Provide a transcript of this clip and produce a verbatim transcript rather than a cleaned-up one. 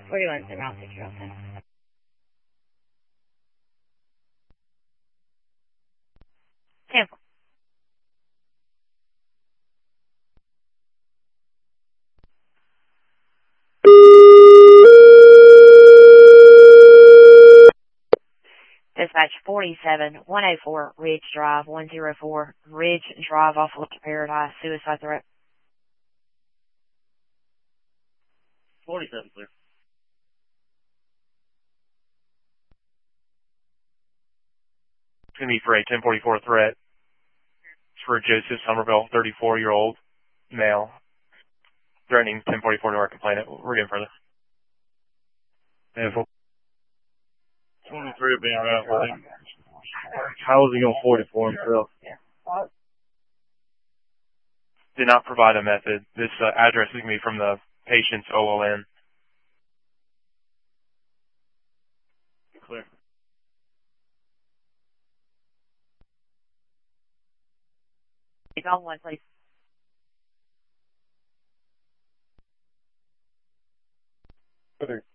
forty-one, round six, round ten. Tampa. Dispatch forty-seven, one oh four, Ridge Drive, one oh four, Ridge Drive off of Paradise, suicide threat. forty-seven, clear. It's going to be for a ten forty-four threat. It's for Joseph Somerville, thirty-four-year-old male, threatening ten forty-four to our complainant. We're getting further. Handful. twenty-three being out, I think. How was he going forty-four himself? Did not provide a method. This uh, address is going to be from the patient's O O N. Clear. Take on one, please. Clear.